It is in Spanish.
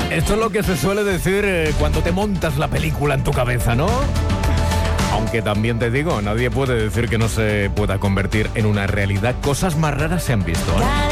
Esto es lo que se suele decir cuando te montas la película en tu cabeza, ¿no? Aunque también te digo, nadie puede decir que no se pueda convertir en una realidad. Cosas más raras se han visto, ¿eh?